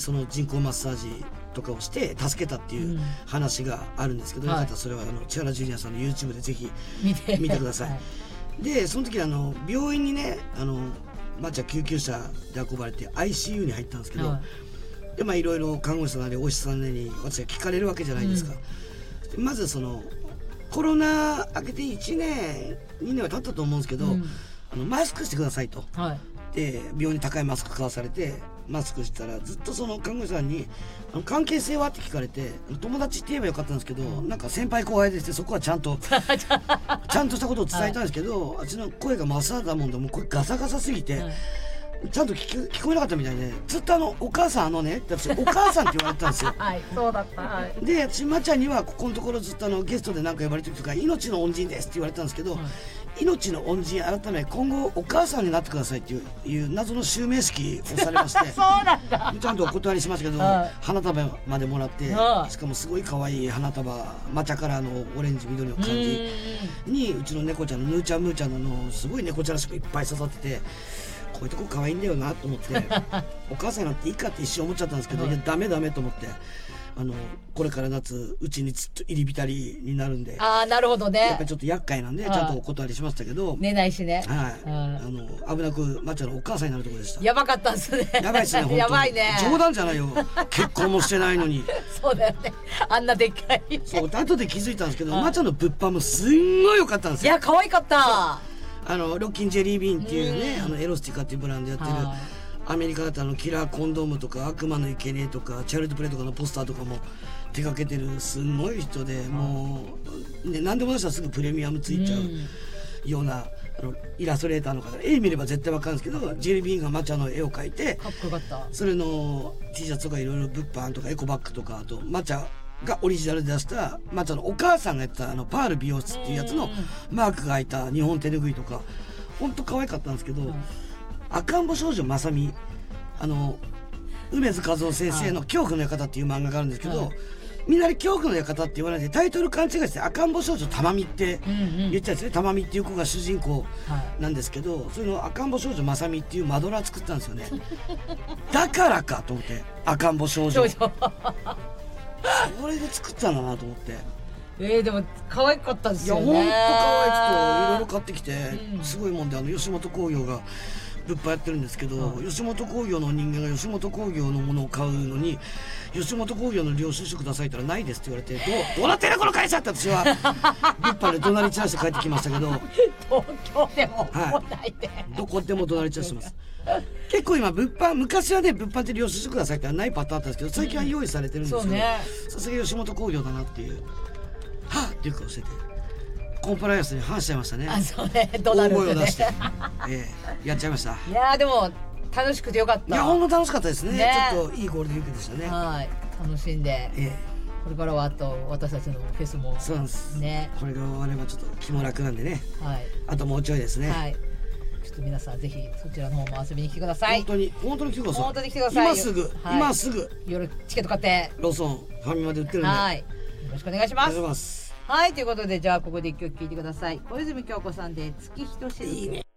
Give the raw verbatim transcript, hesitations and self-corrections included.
その人工マッサージとかをして助けたっていう話があるんですけど、うん、よかったらそれはあの千原ジュニアさんの YouTube でぜひ見て見てください。はい、でその時あの病院にねあのまっちゃん救急車で運ばれて アイシーユー に入ったんですけど、はい、でまあいろいろ看護師さんなりお医者さんなりに私が聞かれるわけじゃないですか。うん、まずそのコロナ明けていちねんにねんは経ったと思うんですけど、うん、あのマスクしてくださいと、はい、で病院に高いマスク買わされてマスクしたらずっとその看護師さんに「あの関係性は?」って聞かれて友達って言えばよかったんですけど、うん、なんか先輩後輩でしてそこはちゃんとちゃんとしたことを伝えたんですけど、はい、あっちの声がマッサージだもんでもう声ガサガサすぎて、はい、ちゃんと 聞, 聞こえなかったみたいでずっとあの「お母さんあのね」って私「お母さん」って言われてたんですよ。 はいそうだった、はい、 で私まっちゃんにはここのところずっとあのゲストで何か呼ばれてる時とか「命の恩人です」って言われたんですけど、はい、命の恩人改め今後お母さんになってくださいっていう、いう謎の襲名式をされましてそうなんだちゃんとお断りしましたけど、はい、花束までもらって、はい、しかもすごい可愛い花束抹茶カラーのオレンジ緑の感じにうちの猫ちゃんのヌーちゃんムーちゃんののすごい猫ちゃんらしくいっぱい刺さっててこういうとこ可愛いんだよなと思ってお母さんなんていいかって一瞬思っちゃったんですけど、はい、いやダメダメと思ってあのこれから夏うちにずっと入り浸りになるんでああなるほどねやっぱりちょっと厄介なんでちゃんとお断りしましたけど寝ないしねはいあの危なくまっちゃんのお母さんになるところでした。 やばかったんですねやばいですね本当にやばいね冗談じゃないよ結婚もしてないのにそうだよねあんなでっかいそう後で気づいたんですけどまっちゃんの物販もすんごい良かったんですよ。 いや可愛かったあのロッキンジェリービーンっていうねあのエロスティカっていうブランドやってるアメリカだったらキラーコンドームとか悪魔の生贄とかチャイルドプレイとかのポスターとかも手掛けてるすごい人でもう、ね、何でも出したらすぐプレミアムついちゃうようなあのイラストレーターの方絵見れば絶対分かるんですけどジェリービーンがマチャの絵を描いてかっこよかったそれの T シャツとかいろいろ物販とかエコバッグとかあとマチャがオリジナルで出したマチャのお母さんがやってたあのパール美容室っていうやつのマークが開いた日本手拭いとかほんと可愛かったんですけど、うん、赤ん坊少女まさみあの梅津和夫先生の恐怖の館っていう漫画があるんですけど、はい、みんなで恐怖の館って言わないでタイトル勘違いして赤ん坊少女たまみって言っちゃうんですね。たまみっていう子が主人公なんですけど、はい、その赤ん坊少女まさみっていうマドラー作ったんですよねだからかと思って赤ん坊少女それで作ったんだなと思ってえー、でも可愛かったですよね。いやほんと可愛くていろいろ買ってきて、うん、すごいもんであの吉本興業が物販やってるんですけど、うん、吉本興業の人間が吉本興業のものを買うのに吉本興業の領収書くださいって言ったらないですって言われてどうどうなってんのこの会社って私は物販で怒鳴り散らして帰ってきましたけど東京でも来ないで、はい、 どこでも怒鳴り散らしてます結構今物販昔はね物販って領収書くださいってないパターンあったんですけど最近は用意されてるんですけど、うんね、さすが吉本興業だなっていうはっっていう顔しててコンプライアンスに反しちゃいましたね。 あそうねどうなるってね大声を出して、 えー、やっちゃいました。 いやでも楽しくてよかった。 いやほんと楽しかったですね。ねちょっといいゴールデンウィークでしたね。 はい楽しんで、えー、これからはあと私たちのフェスもそうなんですねこれが終わればちょっと気も楽なんでね、はい、あともうちょいですね。はいちょっと皆さんぜひそちらの方も遊びに来てください。 本当に本当に来てください。 本当に来てください。 今すぐ、はい、今すぐ夜チケット買ってローソンファミマで売ってるんで、 はいよろしくお願いします。 お願いします。 はいということでじゃあここで一曲聴いてください。小泉今日子さんで月ひとしずく。いいね。